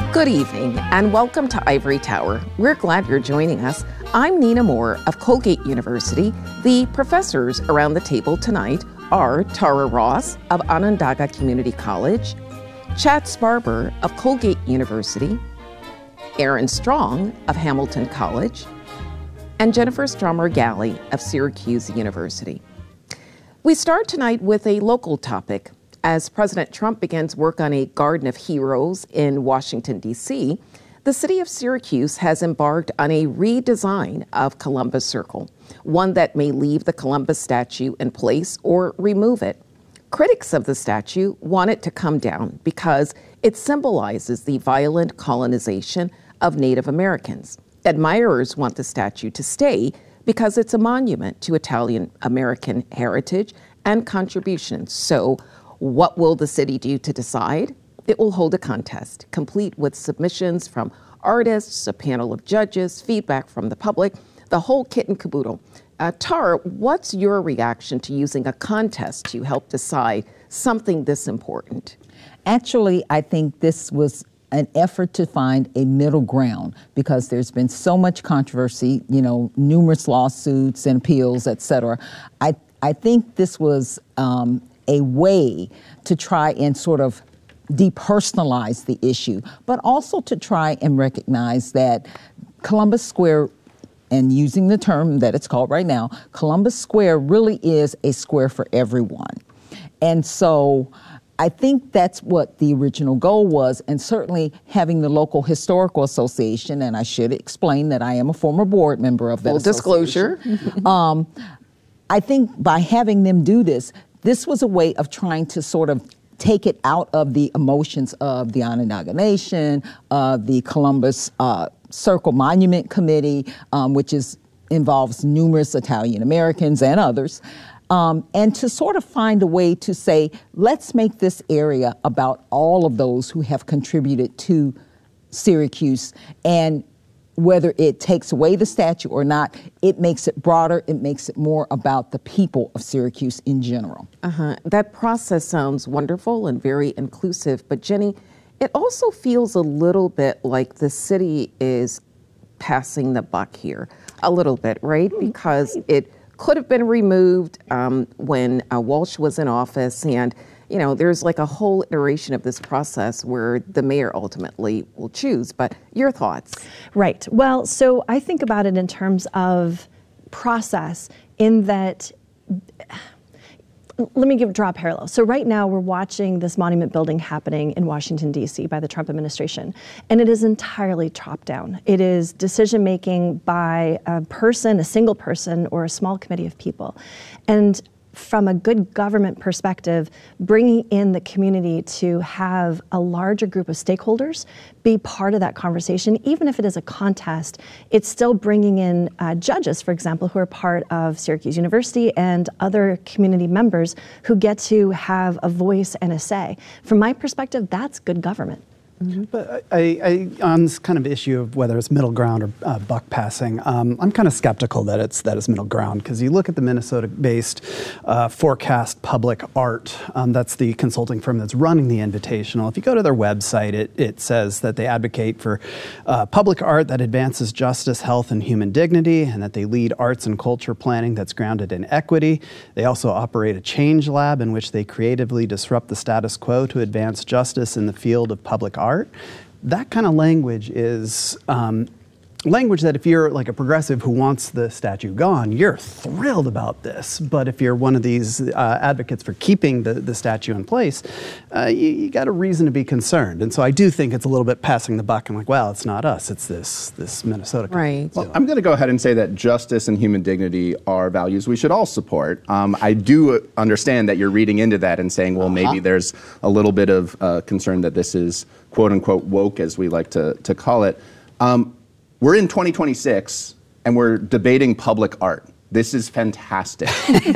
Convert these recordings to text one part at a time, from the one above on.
Good evening and welcome to Ivory Tower. We're glad you're joining us. I'm Nina Moore of Colgate University. The professors around the table tonight are Tara Ross of Onondaga Community College, Chad Sparber of Colgate University, Aaron Strong of Hamilton College, and Jennifer Stromer-Galley of Syracuse University. We start tonight with a local topic. As President Trump begins work on a Garden of Heroes in Washington, D.C., the city of Syracuse has embarked on a redesign of Columbus Circle, one that may leave the Columbus statue in place or remove it. Critics of the statue want it to come down because it symbolizes the violent colonization of Native Americans. Admirers want the statue to stay because it's a monument to Italian American heritage and contributions. So, what will the city do to decide? It will hold a contest, complete with submissions from artists, a panel of judges, feedback from the public, the whole kit and caboodle. Tara, what's your reaction to using a contest to help decide something this important? Actually, I think this was an effort to find a middle ground because there's been so much controversy, numerous lawsuits and appeals, et cetera. I think this was a way to try and sort of depersonalize the issue, but also to try and recognize that Columbus Square, and using the term that it's called right now, Columbus Square really is a square for everyone. And so I think that's what the original goal was, and certainly having the local historical association, and I should explain that I am a former board member of that association. Full disclosure. I think by having them do this, this was a way of trying to sort of take it out of the emotions of the Onondaga Nation, the Columbus Circle Monument Committee, which involves numerous Italian Americans and others, and to sort of find a way to say, let's make this area about all of those who have contributed to Syracuse, and whether it takes away the statue or not, it makes it broader, it makes it more about the people of Syracuse in general. That process sounds wonderful and very inclusive, but Jenny, it also feels a little bit like the city is passing the buck here, a little bit, right? Because it could have been removed when Walsh was in office, and there's like a whole iteration of this process where the mayor ultimately will choose. But your thoughts? Right. Well, so I think about it in terms of process in that, let me draw a parallel. So right now we're watching this monument building happening in Washington, D.C. by the Trump administration, and it is entirely top down. It is decision making by a person, a single person, or a small committee of people. And from a good government perspective, bringing in the community to have a larger group of stakeholders be part of that conversation, even if it is a contest, it's still bringing in judges, for example, who are part of Syracuse University and other community members who get to have a voice and a say. From my perspective, that's good government. But I on this kind of issue of whether it's middle ground or buck passing, I'm kind of skeptical that it's middle ground, because you look at the Minnesota-based Forecast Public Art. That's the consulting firm that's running the Invitational. If you go to their website, it says that they advocate for public art that advances justice, health, and human dignity, and that they lead arts and culture planning that's grounded in equity. They also operate a change lab in which they creatively disrupt the status quo to advance justice in the field of public art. That kind of language is language that if you're like a progressive who wants the statue gone, you're thrilled about this. But if you're one of these advocates for keeping the statue in place, you got a reason to be concerned. And so I do think it's a little bit passing the buck. I'm like, well, it's not us, it's this Minnesota company. Right. Well, I'm going to go ahead and say that justice and human dignity are values we should all support. I do understand that you're reading into that and saying, well, maybe there's a little bit of concern that this is quote unquote woke, as we like to call it. We're in 2026 and we're debating public art. This is fantastic,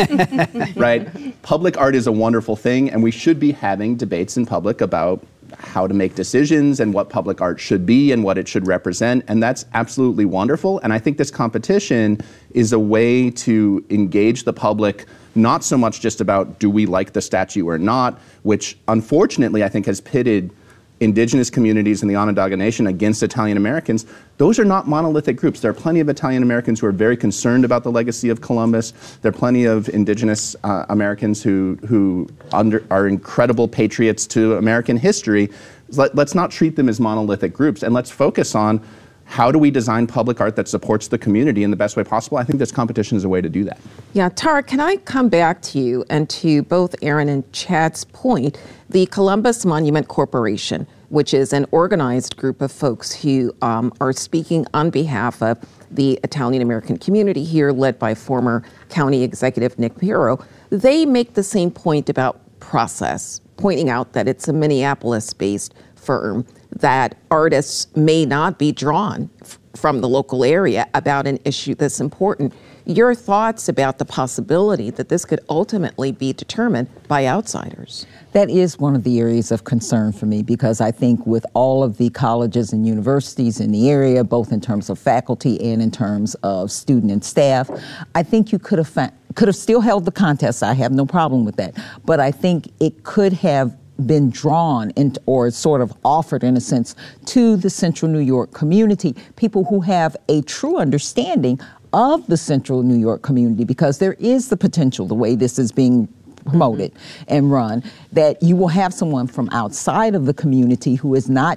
right? Public art is a wonderful thing, and we should be having debates in public about how to make decisions and what public art should be and what it should represent, and that's absolutely wonderful. And I think this competition is a way to engage the public, not so much just about do we like the statue or not, which unfortunately I think has pitted indigenous communities in the Onondaga Nation against Italian Americans, those are not monolithic groups. There are plenty of Italian Americans who are very concerned about the legacy of Columbus. There are plenty of indigenous Americans who are incredible patriots to American history. Let's not treat them as monolithic groups, and let's focus on how do we design public art that supports the community in the best way possible. I think this competition is a way to do that. Yeah, Tara, can I come back to you and to both Aaron and Chad's point? The Columbus Monument Corporation, which is an organized group of folks who are speaking on behalf of the Italian American community here, led by former county executive Nick Pirro, they make the same point about process, pointing out that it's a Minneapolis-based firm, that artists may not be drawn from the local area about an issue that's important. Your thoughts about the possibility that this could ultimately be determined by outsiders? That is one of the areas of concern for me, because I think with all of the colleges and universities in the area, both in terms of faculty and in terms of student and staff, I think you could have still held the contest. I have no problem with that. But I think it could have been drawn into, or sort of offered in a sense, to the Central New York community, people who have a true understanding of the Central New York community, because there is the potential, the way this is being promoted and run, that you will have someone from outside of the community who is not,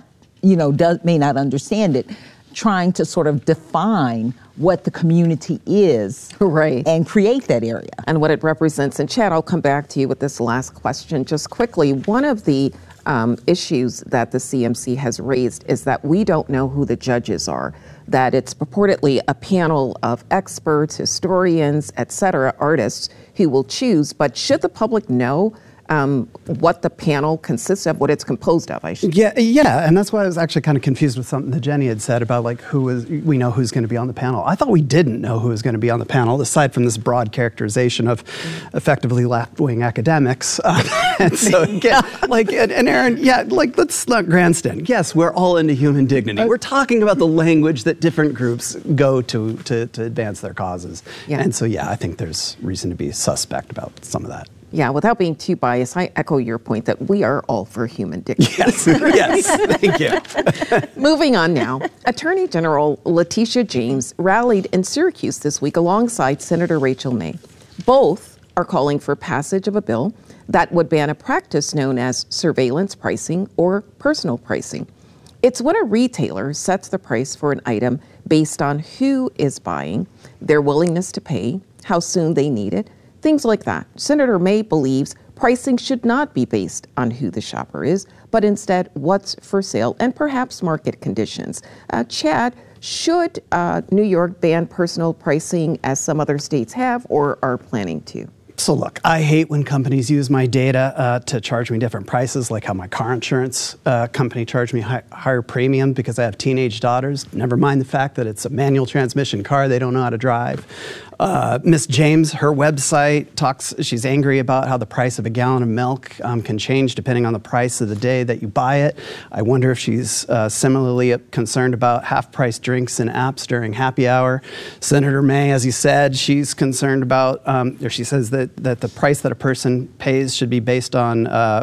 may not understand it, trying to sort of define what the community is, right, and create that area. And what it represents. And Chad, I'll come back to you with this last question just quickly. One of the issues that the CMC has raised is that we don't know who the judges are, that it's purportedly a panel of experts, historians, et cetera, artists who will choose, but should the public know what the panel consists of, what it's composed of, I should say. Yeah, and that's why I was actually kind of confused with something that Jenny had said about like we know who's going to be on the panel. I thought we didn't know who was going to be on the panel, aside from this broad characterization of effectively left-wing academics. And so again, and Aaron, let's not grandstand. Yes, we're all into human dignity. We're talking about the language that different groups go to advance their causes. Yeah. And so I think there's reason to be suspect about some of that. Yeah, without being too biased, I echo your point that we are all for human dignity. Yes, thank you. Moving on now, Attorney General Letitia James rallied in Syracuse this week alongside Senator Rachel May. Both are calling for passage of a bill that would ban a practice known as surveillance pricing or personal pricing. It's when a retailer sets the price for an item based on who is buying, their willingness to pay, how soon they need it, things like that. Senator May believes pricing should not be based on who the shopper is, but instead what's for sale and perhaps market conditions. Chad, should New York ban personal pricing as some other states have or are planning to? So look, I hate when companies use my data to charge me different prices, like how my car insurance company charged me higher premium because I have teenage daughters. Never mind the fact that it's a manual transmission car they don't know how to drive. Miss James, her website she's angry about how the price of a gallon of milk can change depending on the price of the day that you buy it. I wonder if she's similarly concerned about half-price drinks and apps during happy hour. Senator May, as you said, she's concerned about, or she says that the price that a person pays should be based on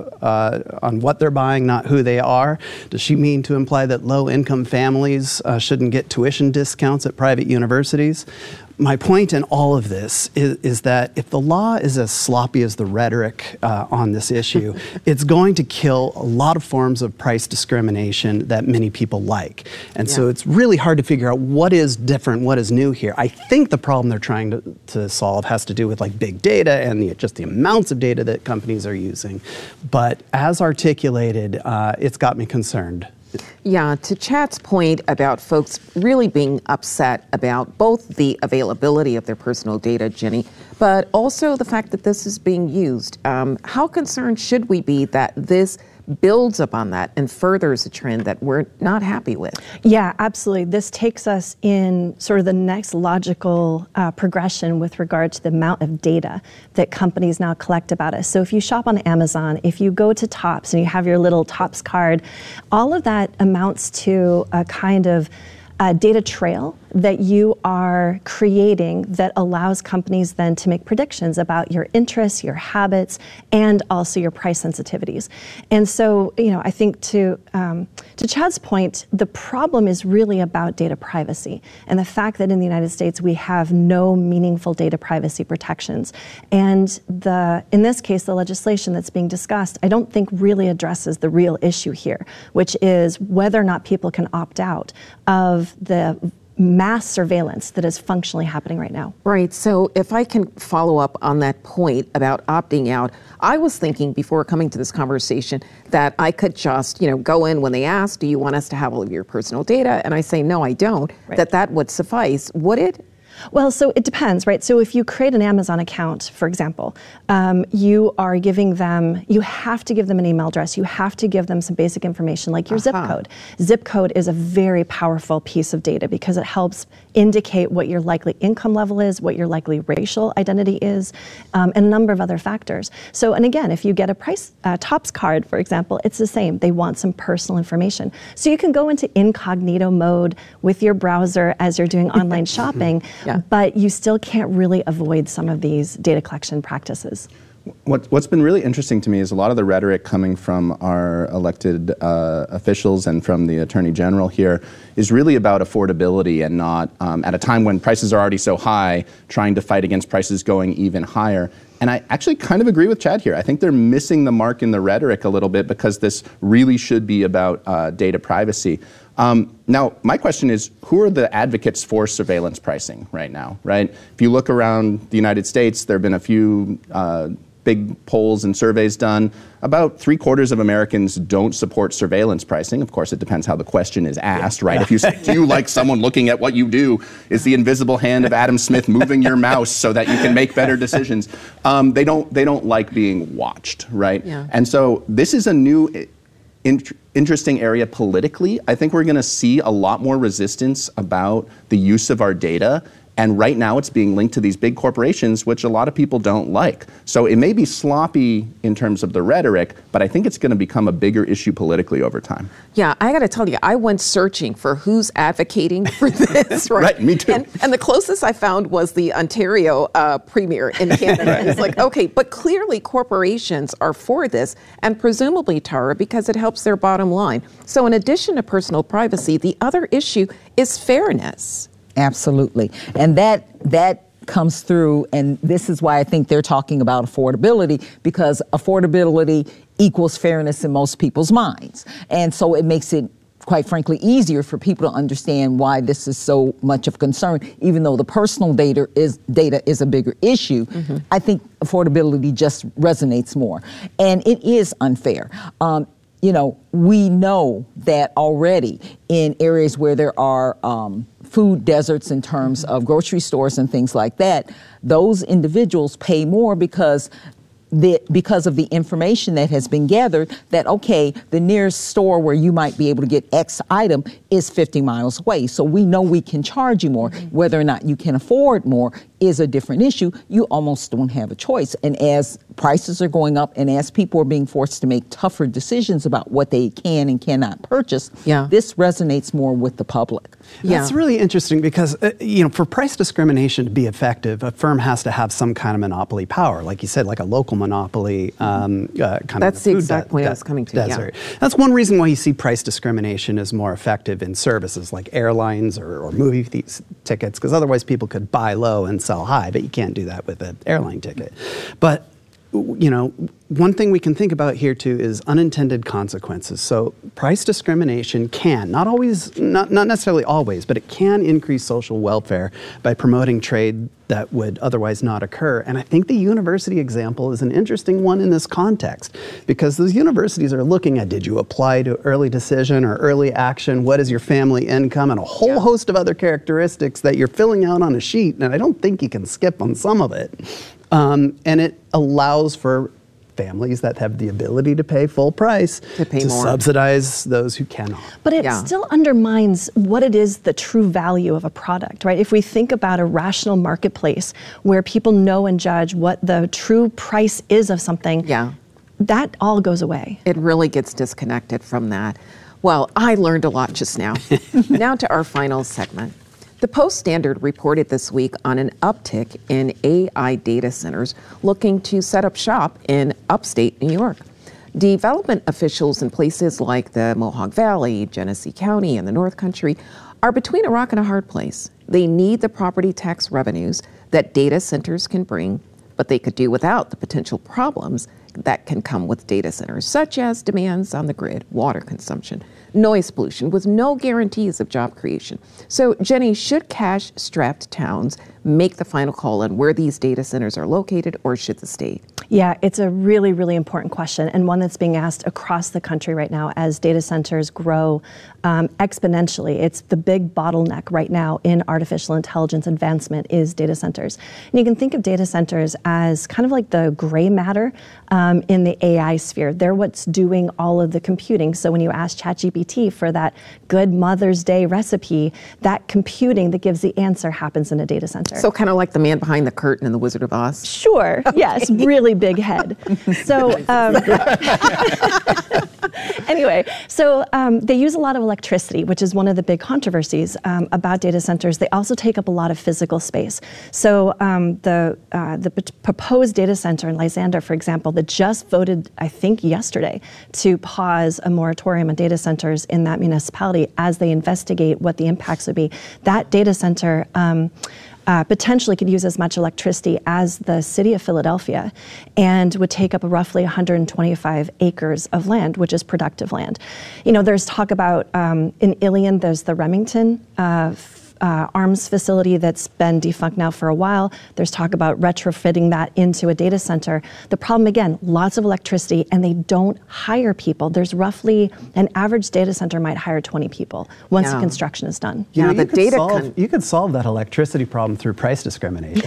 what they're buying, not who they are. Does she mean to imply that low-income families shouldn't get tuition discounts at private universities? My point in all of this is that if the law is as sloppy as the rhetoric on this issue, it's going to kill a lot of forms of price discrimination that many people like. And so it's really hard to figure out what is different, what is new here. I think the problem they're trying to solve has to do with like big data and just the amounts of data that companies are using. But as articulated, it's got me concerned. Yeah, to Chad's point about folks really being upset about both the availability of their personal data, Jenny, but also the fact that this is being used. How concerned should we be that this builds upon that and furthers a trend that we're not happy with? Yeah, absolutely. This takes us in sort of the next logical progression with regard to the amount of data that companies now collect about us. So if you shop on Amazon, if you go to Topps and you have your little Topps card, all of that amounts to a kind of data trail that you are creating that allows companies then to make predictions about your interests, your habits, and also your price sensitivities. And so, I think to Chad's point, the problem is really about data privacy and the fact that in the United States we have no meaningful data privacy protections. And in this case, the legislation that's being discussed, I don't think really addresses the real issue here, which is whether or not people can opt out of the mass surveillance that is functionally happening right now. Right. So if I can follow up on that point about opting out, I was thinking before coming to this conversation that I could just, go in when they ask, do you want us to have all of your personal data? And I say, no, I don't, right. that would suffice. Would it? Well, so it depends, right? So if you create an Amazon account, for example, you have to give them an email address. You have to give them some basic information like your zip code. Zip code is a very powerful piece of data because it helps indicate what your likely income level is, what your likely racial identity is, and a number of other factors. So, and again, if you get a Topps card, for example, it's the same. They want some personal information. So you can go into incognito mode with your browser as you're doing online shopping. Yeah. But you still can't really avoid some of these data collection practices. What's been really interesting to me is a lot of the rhetoric coming from our elected officials and from the Attorney General here is really about affordability and not, at a time when prices are already so high, trying to fight against prices going even higher. And I actually kind of agree with Chad here. I think they're missing the mark in the rhetoric a little bit because this really should be about data privacy. Now, my question is, who are the advocates for surveillance pricing right now, right? If you look around the United States, there have been a few big polls and surveys done. About 3/4 of Americans don't support surveillance pricing. Of course, it depends how the question is asked, right? If you say, do you like someone looking at what you do? Is the invisible hand of Adam Smith moving your mouse so that you can make better decisions? They don't like being watched, right? Yeah. And so this is a new interesting area politically. I think we're going to see a lot more resistance about the use of our data. And right now it's being linked to these big corporations, which a lot of people don't like. So it may be sloppy in terms of the rhetoric, but I think it's going to become a bigger issue politically over time. Yeah, I got to tell you, I went searching for who's advocating for this. Right? Right, me too. And the closest I found was the Ontario Premier in Canada. Right. And it's like, okay, but clearly corporations are for this, and presumably, Tara, because it helps their bottom line. So in addition to personal privacy, the other issue is fairness. Absolutely. And that comes through, and this is why I think they're talking about affordability, because affordability equals fairness in most people's minds. And so it makes it, quite frankly, easier for people to understand why this is so much of a concern, even though the personal data is a bigger issue. Mm-hmm. I think affordability just resonates more. And it is unfair. We know that already in areas where there are food deserts in terms of grocery stores and things like that, those individuals pay more because of the information that has been gathered that, okay, the nearest store where you might be able to get X item is 50 miles away. So we know we can charge you more. Mm-hmm. Whether or not you can afford more is a different issue. You almost don't have a choice. And as prices are going up and as people are being forced to make tougher decisions about what they can and cannot purchase, this resonates more with the public. That's really interesting because, for price discrimination to be effective, a firm has to have some kind of monopoly power. Like you said, like a local monopoly kind of. That's the exact point I was coming to. Desert. Yeah. That's one reason why you see price discrimination is more effective in services like airlines or movie tickets, because otherwise people could buy low and sell high, but you can't do that with an airline ticket. But one thing we can think about here too is unintended consequences. So price discrimination can, not necessarily always, but it can increase social welfare by promoting trade that would otherwise not occur. And I think the university example is an interesting one in this context, because those universities are looking at, did you apply to early decision or early action? What is your family income? And a whole host of other characteristics that you're filling out on a sheet. And I don't think you can skip on some of it. And it allows for families that have the ability to pay full price to subsidize those who cannot. But it still undermines what it is the true value of a product, right? If we think about a rational marketplace where people know and judge what the true price is of something, that all goes away. It really gets disconnected from that. Well, I learned a lot just now. Now to our final segment. The Post-Standard reported this week on an uptick in AI data centers looking to set up shop in upstate New York. Development officials in places like the Mohawk Valley, Genesee County, and the North Country are between a rock and a hard place. They need the property tax revenues that data centers can bring, but they could do without the potential problems that can come with data centers, such as demands on the grid, water consumption, noise pollution, with no guarantees of job creation. So, Jenny, should cash-strapped towns make the final call on where these data centers are located, or should the state? Yeah, it's a really, really important question, and one that's being asked across the country right now as data centers grow exponentially. It's the big bottleneck right now in artificial intelligence advancement is data centers. And you can think of data centers as kind of like the gray matter in the AI sphere. They're what's doing all of the computing. So when you ask ChatGPT for that good Mother's Day recipe, that computing that gives the answer happens in a data center. So kind of like the man behind the curtain in The Wizard of Oz? Sure, okay. Yes, really big head. So anyway, so they use a lot of electricity, which is one of the big controversies about data centers. They also take up a lot of physical space. So the proposed data center in Lysander, for example, that just voted, I think yesterday, to pause a moratorium on data centers in that municipality as they investigate what the impacts would be. That data center potentially could use as much electricity as the city of Philadelphia and would take up roughly 125 acres of land, which is productive land. You know, there's talk about, in Ilion, there's the Remington arms facility that's been defunct now for a while. There's talk about retrofitting that into a data center. The problem, again, lots of electricity, and they don't hire people. There's roughly, an average data center might hire 20 people once the construction is done. You could solve that electricity problem through price discrimination.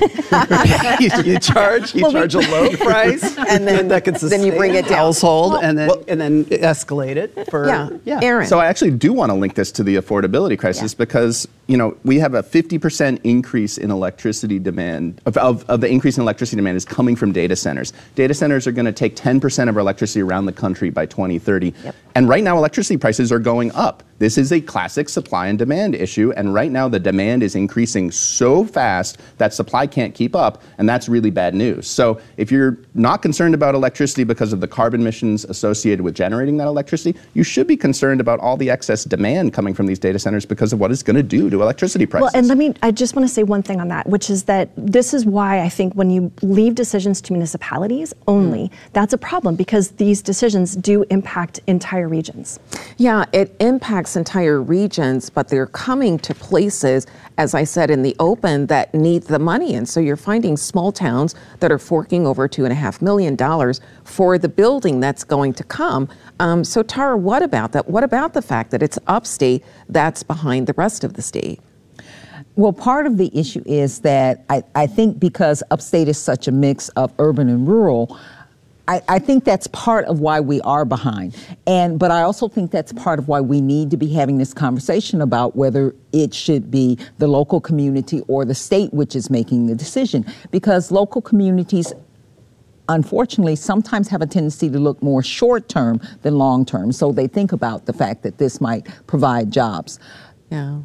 you charge a low price, and then that can sustain then you bring it down. Household, and then escalate it for Aaron. So I actually do want to link this to the affordability crisis because, you know, we have a 50% increase in electricity demand, of the increase in electricity demand is coming from data centers. Data centers are going to take 10% of our electricity around the country by 2030. Yep. And right now, electricity prices are going up. This is a classic supply and demand issue, and right now the demand is increasing so fast that supply can't keep up, and that's really bad news. So if you're not concerned about electricity because of the carbon emissions associated with generating that electricity, you should be concerned about all the excess demand coming from these data centers because of what it's going to do to electricity prices. Well, and I just want to say one thing on that, which is that this is why I think when you leave decisions to municipalities only, that's a problem because these decisions do impact entire regions. Yeah, it impacts entire regions, but they're coming to places, as I said in the open, that need the money. And so you're finding small towns that are forking over $2.5 million for the building that's going to come. So Tara, what about that? What about the fact that it's upstate that's behind the rest of the state? Well, part of the issue is that I think because upstate is such a mix of urban and rural, I think that's part of why we are behind. But I also think that's part of why we need to be having this conversation about whether it should be the local community or the state which is making the decision. Because local communities, unfortunately, sometimes have a tendency to look more short-term than long-term. So they think about the fact that this might provide jobs. Yeah.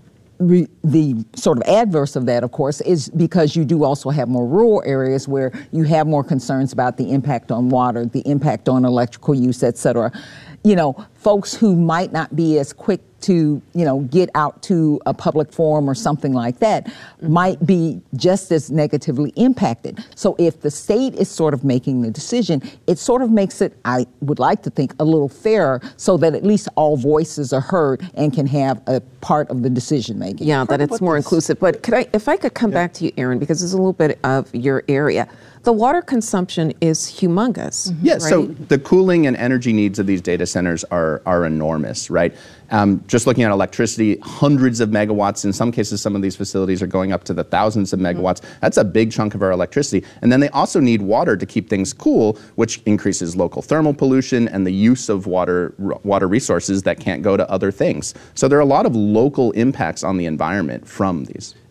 The sort of adverse of that, of course, is because you do also have more rural areas where you have more concerns about the impact on water, the impact on electrical use, et cetera. You know, folks who might not be as quick to, you know, get out to a public forum or something like that might be just as negatively impacted. So if the state is sort of making the decision, it sort of makes it, I would like to think, a little fairer so that at least all voices are heard and can have a part of the decision making. Yeah, that it's more inclusive. But if I could come back to you, Aaron, because it's a little bit of your area. The water consumption is humongous. Yeah, right? So the cooling and energy needs of these data centers are enormous, right? Just looking at electricity, hundreds of megawatts. In some cases, some of these facilities are going up to the thousands of megawatts. That's a big chunk of our electricity. And then they also need water to keep things cool, which increases local thermal pollution and the use of water resources that can't go to other things. So there are a lot of local impacts on the environment from these.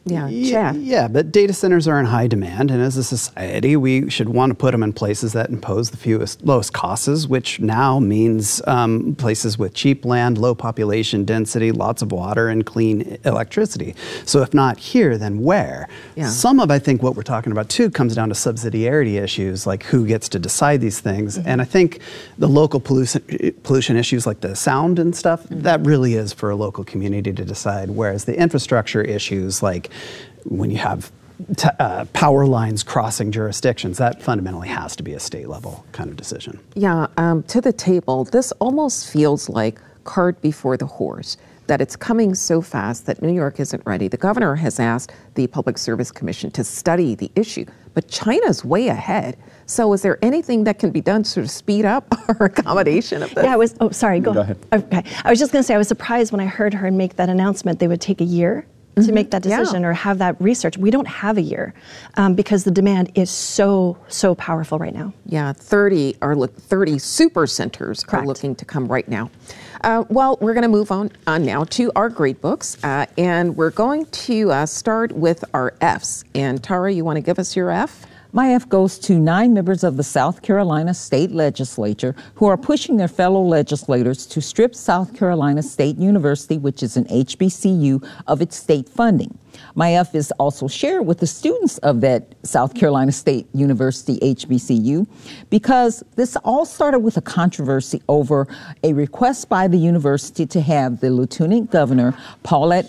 Yeah, Chad. Yeah, but data centers are in high demand, and as a society, we should want to put them in places that impose the lowest costs, which now means places with cheap land, low population density, lots of water, and clean electricity. So if not here, then where? Yeah. Some of, I think, what we're talking about, too, comes down to subsidiarity issues, like who gets to decide these things. Mm-hmm. And I think the local pollution issues like the sound and stuff, that really is for a local community to decide, whereas the infrastructure issues, like when you have power lines crossing jurisdictions, that fundamentally has to be a state level kind of decision. Yeah, to the table, this almost feels like cart before the horse, that it's coming so fast that New York isn't ready. The governor has asked the Public Service Commission to study the issue, but China's way ahead. So is there anything that can be done to sort of speed up our accommodation of this? Yeah, go ahead. Okay. I was just going to say, I was surprised when I heard her make that announcement they would take a year to make that decision or have that research. We don't have a year because the demand is so powerful right now. Yeah, 30 super centers are looking to come right now. Well, we're going to move on now to our grade books, and we're going to start with our Fs. And Tara, you want to give us your F? My F goes to 9 members of the South Carolina State Legislature who are pushing their fellow legislators to strip South Carolina State University, which is an HBCU, of its state funding. My F is also shared with the students of that South Carolina State University HBCU because this all started with a controversy over a request by the university to have the Lieutenant Governor, Pamela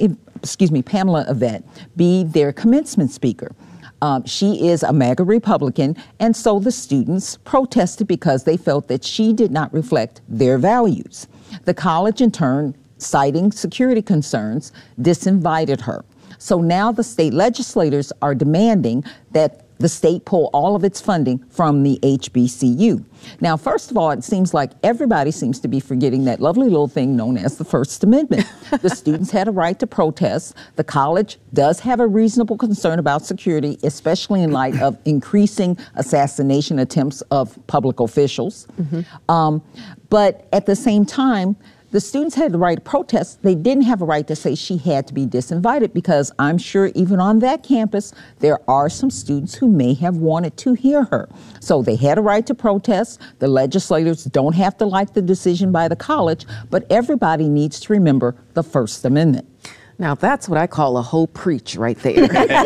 Yvette, be their commencement speaker. She is a MAGA Republican, and so the students protested because they felt that she did not reflect their values. The college, in turn, citing security concerns, disinvited her. So now the state legislators are demanding that the state pull all of its funding from the HBCU. Now, first of all, it seems like everybody seems to be forgetting that lovely little thing known as the First Amendment. The students had a right to protest. The college does have a reasonable concern about security, especially in light of increasing assassination attempts of public officials. Mm-hmm. But at the same time, the students had the right to protest. They didn't have a right to say she had to be disinvited because I'm sure even on that campus, there are some students who may have wanted to hear her. So they had a right to protest. The legislators don't have to like the decision by the college, but everybody needs to remember the First Amendment. Now, that's what I call a whole preach right there.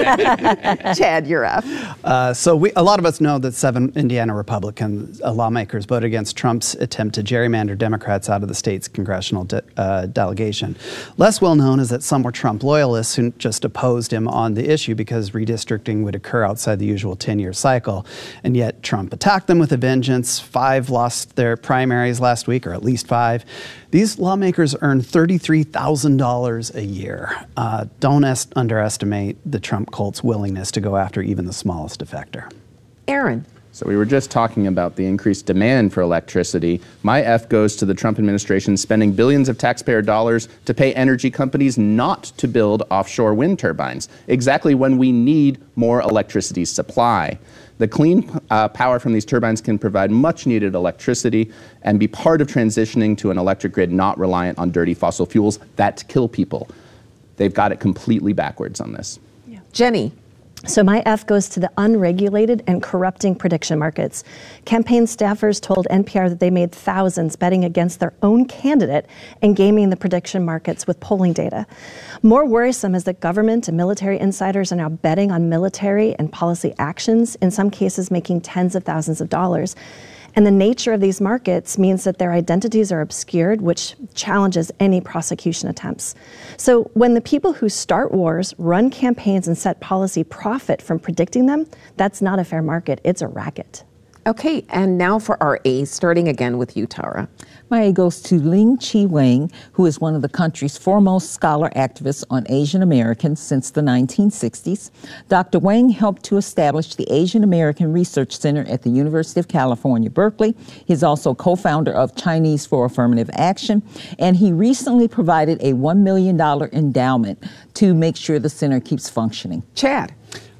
Chad, you're up. So a lot of us know that 7 Indiana Republican lawmakers voted against Trump's attempt to gerrymander Democrats out of the state's congressional delegation. Less well known is that some were Trump loyalists who just opposed him on the issue because redistricting would occur outside the usual 10-year cycle. And yet Trump attacked them with a vengeance. 5 lost their primaries last week, or at least 5. These lawmakers earn $33,000 a year. Don't underestimate the Trump cult's willingness to go after even the smallest defector. Aaron. So we were just talking about the increased demand for electricity. My F goes to the Trump administration spending billions of taxpayer dollars to pay energy companies not to build offshore wind turbines, exactly when we need more electricity supply. The clean power from these turbines can provide much needed electricity and be part of transitioning to an electric grid not reliant on dirty fossil fuels that kill people. They've got it completely backwards on this. Yeah. Jenny. So my F goes to the unregulated and corrupting prediction markets. Campaign staffers told NPR that they made thousands betting against their own candidate and gaming the prediction markets with polling data. More worrisome is that government and military insiders are now betting on military and policy actions, in some cases making tens of thousands of dollars. And the nature of these markets means that their identities are obscured, which challenges any prosecution attempts. So when the people who start wars, run campaigns, and set policy profit from predicting them, that's not a fair market. It's a racket. Okay, and now for our A, starting again with you, Tara. My A goes to Ling-Chi Wang, who is one of the country's foremost scholar activists on Asian Americans since the 1960s. Dr. Wang helped to establish the Asian American Research Center at the University of California, Berkeley. He's also co-founder of Chinese for Affirmative Action, and he recently provided a $1 million endowment to make sure the center keeps functioning. Chad.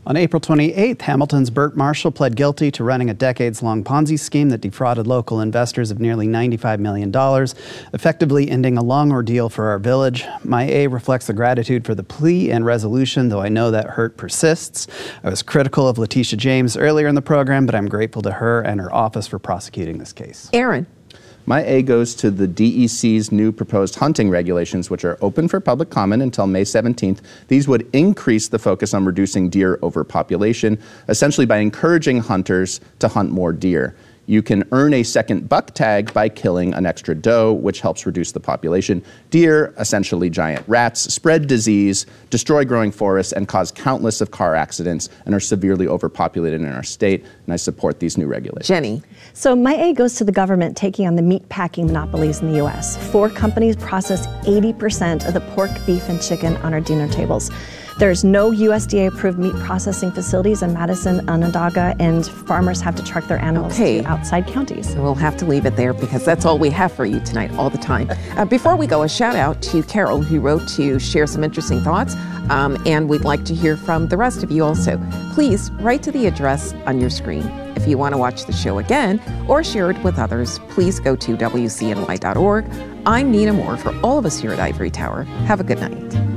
On April 28th, Hamilton's Burt Marshall pled guilty to running a decades-long Ponzi scheme that defrauded local investors of nearly $95 million, effectively ending a long ordeal for our village. My A reflects the gratitude for the plea and resolution, though I know that hurt persists. I was critical of Letitia James earlier in the program, but I'm grateful to her and her office for prosecuting this case. Aaron. My A goes to the DEC's new proposed hunting regulations, which are open for public comment until May 17th. These would increase the focus on reducing deer overpopulation, essentially by encouraging hunters to hunt more deer. You can earn a second buck tag by killing an extra doe, which helps reduce the population. Deer, essentially giant rats, spread disease, destroy growing forests, and cause countless of car accidents and are severely overpopulated in our state. And I support these new regulations. Jenny. So my A goes to the government taking on the meat packing monopolies in the U.S. 4 companies process 80% of the pork, beef, and chicken on our dinner tables. There's no USDA-approved meat processing facilities in Madison, Onondaga, and farmers have to truck their animals to outside counties. We'll have to leave it there because that's all we have for you tonight, all the time. Before we go, a shout out to Carol, who wrote to share some interesting thoughts, and we'd like to hear from the rest of you also. Please write to the address on your screen. If you want to watch the show again or share it with others, please go to WCNY.org. I'm Nina Moore for all of us here at Ivory Tower. Have a good night.